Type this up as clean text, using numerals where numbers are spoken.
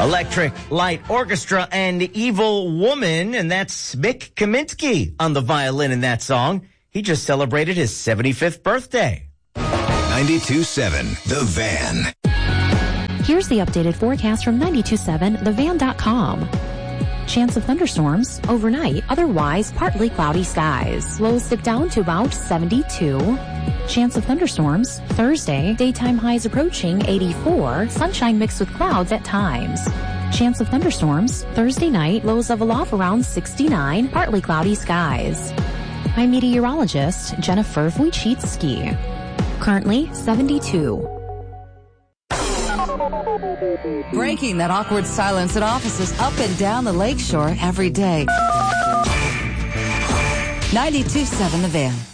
Electric Light Orchestra and Evil Woman, and that's Mick Kaminsky on the violin in that song. He just celebrated his 75th birthday. 92.7 The Van. Here's the updated forecast from 92.7thevan.com. Chance of thunderstorms overnight, otherwise partly cloudy skies. Lows dip down to about 72. Chance of thunderstorms Thursday, daytime highs approaching 84, sunshine mixed with clouds at times. Chance of thunderstorms Thursday night, lows level off around 69, partly cloudy skies. I'm meteorologist Jennifer Wojcicki. Currently 72. Breaking that awkward silence at offices up and down the lakeshore every day. 92.7 The Van.